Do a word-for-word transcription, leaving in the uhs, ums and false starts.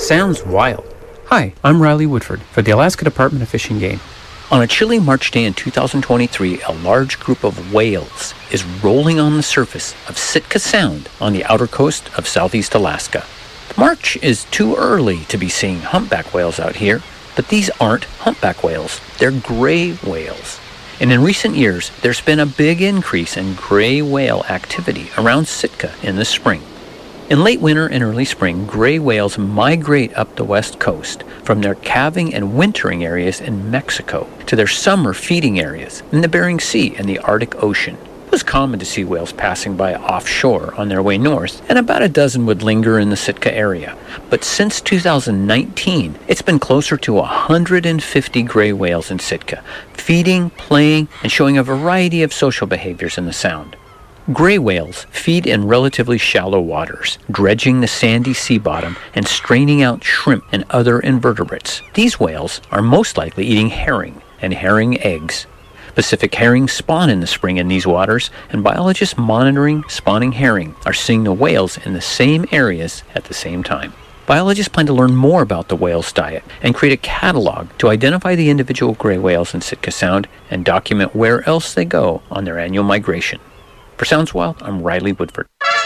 Sounds wild. Hi, I'm Riley Woodford for the Alaska Department of Fish and Game. On a chilly March day in two thousand twenty-three, a large group of whales is rolling on the surface of Sitka Sound on the outer coast of southeast Alaska. March is too early to be seeing humpback whales out here, but these aren't humpback whales. They're gray whales. And in recent years, there's been a big increase in gray whale activity around Sitka in the spring. In late winter and early spring, gray whales migrate up the west coast from their calving and wintering areas in Mexico to their summer feeding areas in the Bering Sea and the Arctic Ocean. It was common to see whales passing by offshore on their way north, and about a dozen would linger in the Sitka area. But since two thousand nineteen, it's been closer to one hundred fifty gray whales in Sitka, feeding, playing, and showing a variety of social behaviors in the Sound. Gray whales feed in relatively shallow waters, dredging the sandy sea bottom and straining out shrimp and other invertebrates. These whales are most likely eating herring and herring eggs. Pacific herring spawn in the spring in these waters, and biologists monitoring spawning herring are seeing the whales in the same areas at the same time. Biologists plan to learn more about the whale's diet and create a catalog to identify the individual gray whales in Sitka Sound and document where else they go on their annual migration. For Sounds Wild, I'm Riley Woodford.